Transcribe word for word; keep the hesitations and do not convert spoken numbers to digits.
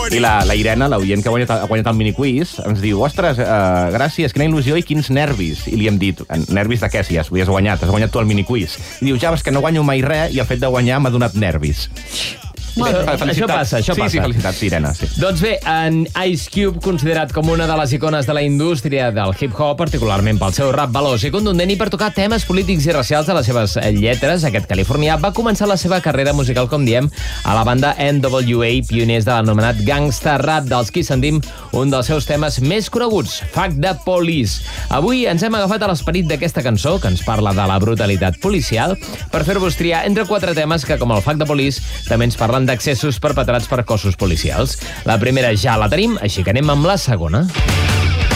I la, la Irene, l'oient que ha guanyat, ha guanyat el miniquiz, ens diu, ostres, uh, gràcies, quina il·lusió i quins nervis. I li hem dit, nervis de què, si ja has guanyat? Has guanyat tu el miniquiz. I diu, ja, és que no guanyo mai res i el fet de guanyar m'ha donat nervis. Bueno, això passa, això sí, passa. Sí, felicitats, Irene. Sí. Doncs bé, en Ice Cube, considerat com una de les icones de la indústria del hip-hop, particularment pel seu rap veloç i contundent i per tocar temes polítics i racials a les seves lletres, aquest californià va començar la seva carrera musical, com diem, a la banda N W A, pioners de l'anomenat gangsta rap, dels qui sentim un dels seus temes més coneguts, Fuck the Police. Avui ens hem agafat a l'esperit d'aquesta cançó, que ens parla de la brutalitat policial, per fer-vos triar entre quatre temes que, com el Fuck the Police, també ens parlen d'accessos perpetrats per cossos policials. La primera ja la tenim, així que anem amb la segona.